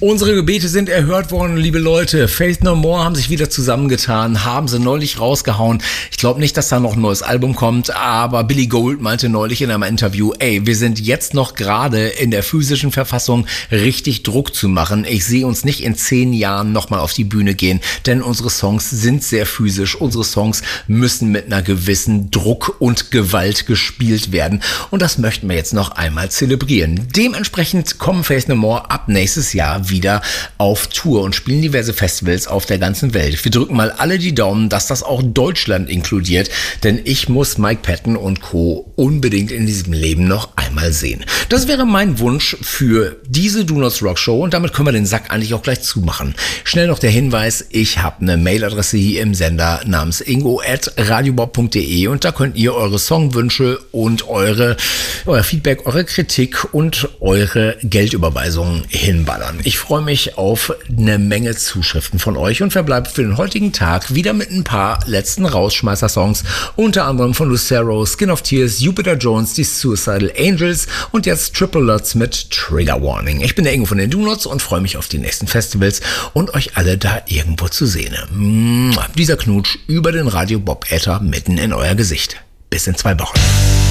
Unsere Gebete sind erhört worden, liebe Leute. Faith No More haben sich wieder zusammengetan, haben sie neulich rausgehauen. Ich glaube nicht, dass da noch ein neues Album kommt, aber Billy Gould meinte neulich in einem Interview, wir sind jetzt noch gerade in der physischen Verfassung, richtig Druck zu machen. Ich sehe uns nicht in 10 Jahren nochmal auf die Bühne gehen, denn unsere Songs sind sehr physisch. Unsere Songs müssen mit einer gewissen Druck und Gewalt gespielt werden. Und das möchten wir jetzt noch einmal zelebrieren. Dementsprechend kommen Faith No More ab nächstes Jahr wieder auf Tour und spielen diverse Festivals auf der ganzen Welt. Wir drücken mal alle die Daumen, dass das auch Deutschland inkludiert, denn ich muss Mike Patton und Co. unbedingt in diesem Leben noch einmal sehen. Das wäre mein Wunsch für diese Do Nots Rock Show und damit können wir den Sack eigentlich auch gleich zumachen. Schnell noch der Hinweis, ich habe eine Mailadresse hier im Sender namens ingo@radiobob.de und da könnt ihr eure Songwünsche und euer Feedback, eure Kritik und eure Geldüberweisungen hinballern. Ich freue mich auf eine Menge Zuschriften von euch und verbleibe für den heutigen Tag wieder mit ein paar letzten Rausschmeißer-Songs, unter anderem von Lucero, Skin of Tears, Jupiter Jones, die Suicidal Angels und jetzt Triple Lutz mit Trigger Warning. Ich bin der Ingo von den Do Nots und freue mich auf die nächsten Festivals und euch alle da irgendwo zu sehen. Dieser Knutsch über den Radio Bob Äther mitten in euer Gesicht. Bis in 2 Wochen.